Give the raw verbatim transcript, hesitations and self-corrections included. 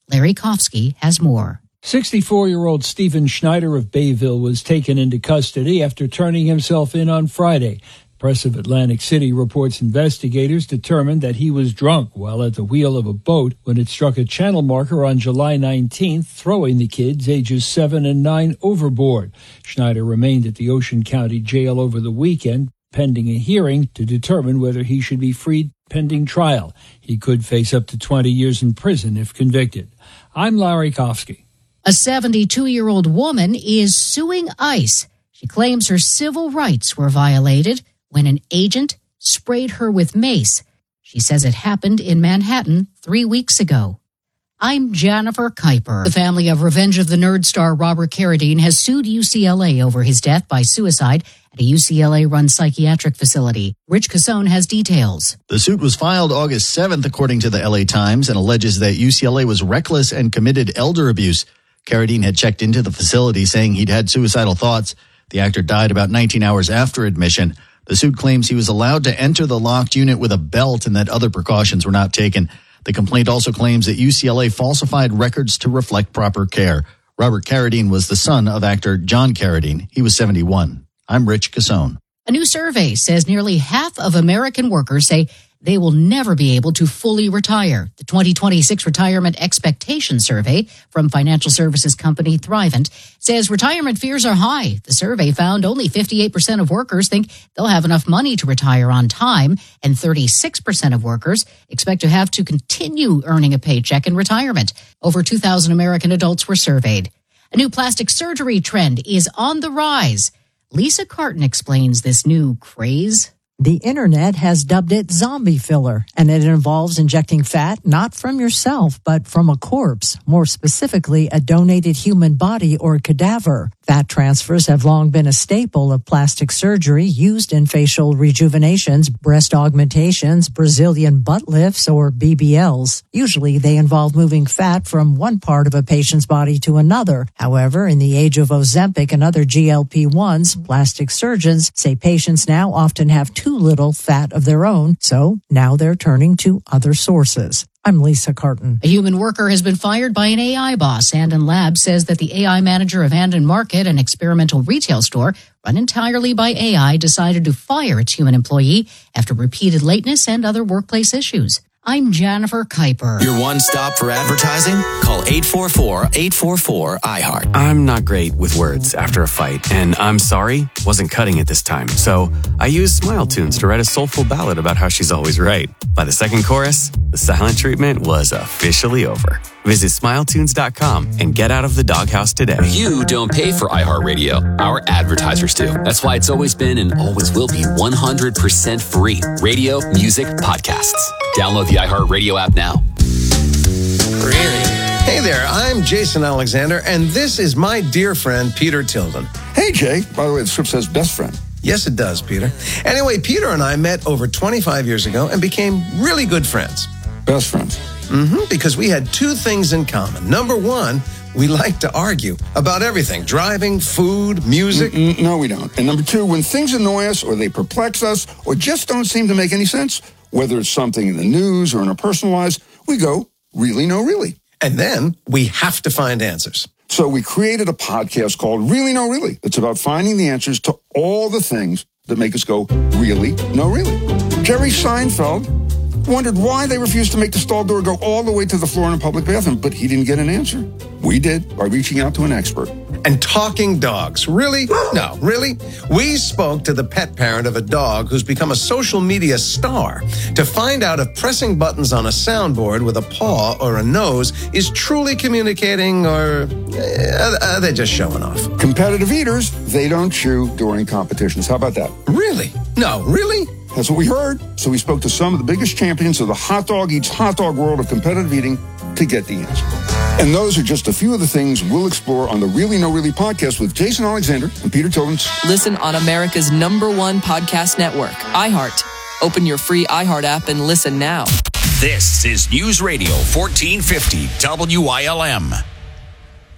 Larry Kofsky has more. sixty-four-year-old Stephen Schneider of Bayville was taken into custody after turning himself in on Friday. Press of Atlantic City reports investigators determined that he was drunk while at the wheel of a boat when it struck a channel marker on July nineteenth, throwing the kids ages seven and nine overboard. Schneider remained at the Ocean County Jail over the weekend, pending a hearing to determine whether he should be freed pending trial. He could face up to twenty years in prison if convicted. I'm Larry Kofsky. A seventy-two-year-old woman is suing ICE. She claims her civil rights were violated when an agent sprayed her with mace. She says it happened in Manhattan three weeks ago. I'm Jennifer Kuiper. The family of Revenge of the Nerd star Robert Carradine has sued U C L A over his death by suicide at a U C L A-run psychiatric facility. Rich Cassone has details. The suit was filed August seventh, according to the L A Times, and alleges that U C L A was reckless and committed elder abuse. Carradine had checked into the facility saying he'd had suicidal thoughts. The actor died about nineteen hours after admission. The suit claims he was allowed to enter the locked unit with a belt and that other precautions were not taken. The complaint also claims that U C L A falsified records to reflect proper care. Robert Carradine was the son of actor John Carradine. He was seventy-one. I'm Rich Cassone. A new survey says nearly half of American workers say they will never be able to fully retire. The twenty twenty-six Retirement Expectation Survey from financial services company Thrivent says retirement fears are high. The survey found only fifty-eight percent of workers think they'll have enough money to retire on time, and thirty-six percent of workers expect to have to continue earning a paycheck in retirement. Over two thousand American adults were surveyed. A new plastic surgery trend is on the rise. Lisa Carton explains this new craze. The internet has dubbed it zombie filler, and it involves injecting fat not from yourself, but from a corpse, more specifically a donated human body or cadaver. Fat transfers have long been a staple of plastic surgery used in facial rejuvenations, breast augmentations, Brazilian butt lifts, or B B Ls. Usually they involve moving fat from one part of a patient's body to another. However, in the age of Ozempic and other G L P ones, plastic surgeons say patients now often have too little fat of their own, so now they're turning to other sources. I'm Lisa Carton. A human worker has been fired by an A I boss. Andon Labs says that the A I manager of Andon Market, an experimental retail store run entirely by A I, decided to fire its human employee after repeated lateness and other workplace issues. I'm Jennifer Kuiper. Your one stop for advertising? Call eight four four, eight four four, I heart. I'm not great with words after a fight, and I'm sorry wasn't cutting it this time. So I used Smile Tunes to write a soulful ballad about how she's always right. By the second chorus, the silent treatment was officially over. Visit smile tunes dot com and get out of the doghouse today. You don't pay for iHeartRadio. Our advertisers do. That's why it's always been and always will be one hundred percent free. Radio, music, podcasts. Download the iHeartRadio app now. Really? Hey there, I'm Jason Alexander, and this is my dear friend, Peter Tilden. Hey, Jay. By the way, the script says best friend. Yes, it does, Peter. Anyway, Peter and I met over twenty-five years ago and became really good friends. Best friends. Mm-hmm, because we had two things in common. Number one, we like to argue about everything. Driving, food, music. Mm-mm, no, we don't. And number two, when things annoy us or they perplex us or just don't seem to make any sense, whether it's something in the news or in our personal lives, we go, really, no, really. And then we have to find answers. So we created a podcast called Really, No, Really. It's about finding the answers to all the things that make us go, really, no, really. Jerry Seinfeld wondered why they refused to make the stall door go all the way to the floor in a public bathroom, but he didn't get an answer. We did by reaching out to an expert. And talking dogs. Really? No, really? We spoke to the pet parent of a dog who's become a social media star to find out if pressing buttons on a soundboard with a paw or a nose is truly communicating, or uh, are they just showing off? Competitive eaters, they don't chew during competitions. How about that? Really? No, really? That's what we heard. So we spoke to some of the biggest champions of the hot dog eats hot dog world of competitive eating to get the answer. And those are just a few of the things we'll explore on the Really No Really podcast with Jason Alexander and Peter Tilden. Listen on America's number one podcast network, iHeart. Open your free iHeart app and listen now. This is News Radio fourteen fifty W I L M.